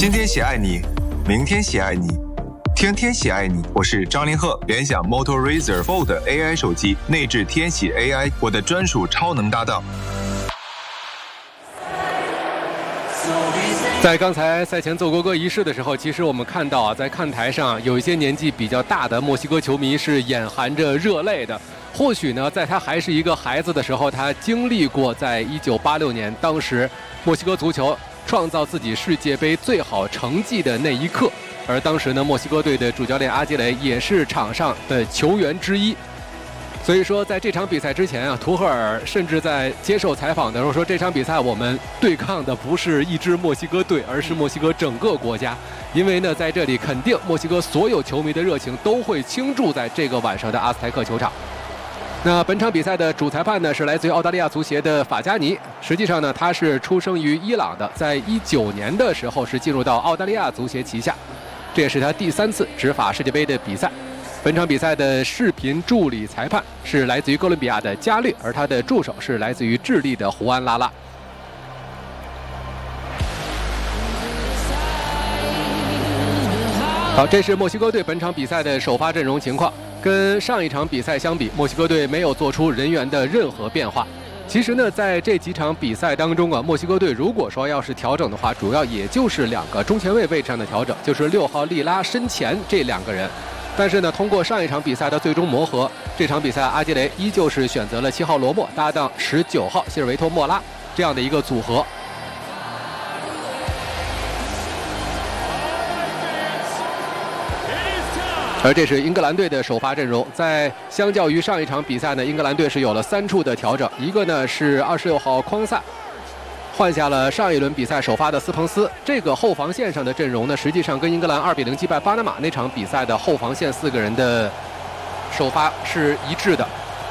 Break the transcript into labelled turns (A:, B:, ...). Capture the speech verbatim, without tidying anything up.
A: 今天喜爱你，明天喜爱你，天天喜爱你。我是张凌赫，联想 Moto Razr Fold A I 手机内置天喜 A I， 我的专属超能搭档。
B: 在刚才赛前奏国歌仪式的时候，其实我们看到啊，在看台上有一些年纪比较大的墨西哥球迷是眼含着热泪的。或许呢，在他还是一个孩子的时候，他经历过在一九八六年当时墨西哥足球创造自己世界杯最好成绩的那一刻。而当时呢，墨西哥队的主教练阿基雷也是场上的球员之一。所以说，在这场比赛之前啊，图赫尔甚至在接受采访的时候说，这场比赛我们对抗的不是一支墨西哥队，而是墨西哥整个国家。因为呢，在这里肯定墨西哥所有球迷的热情都会倾注在这个晚上的阿斯泰克球场。那本场比赛的主裁判呢，是来自于澳大利亚足协的法加尼。实际上呢，他是出生于伊朗的，在一九年的时候是进入到澳大利亚足协旗下，这也是他第三次执法世界杯的比赛。本场比赛的视频助理裁判是来自于哥伦比亚的加略，而他的助手是来自于智利的胡安拉拉。好，这是墨西哥队本场比赛的首发阵容情况。跟上一场比赛相比，墨西哥队没有做出人员的任何变化。其实呢，在这几场比赛当中啊，墨西哥队如果说要是调整的话，主要也就是两个中前卫位置上的调整，就是六号利拉身前这两个人。但是呢，通过上一场比赛的最终磨合，这场比赛阿基雷依旧是选择了七号罗莫搭档十九号希尔维托莫拉这样的一个组合。而这是英格兰队的首发阵容，在相较于上一场比赛呢，英格兰队是有了三处的调整，一个呢是二十六号匡萨换下了上一轮比赛首发的斯彭斯。这个后防线上的阵容呢，实际上跟英格兰二比零击败巴拿马那场比赛的后防线四个人的首发是一致的。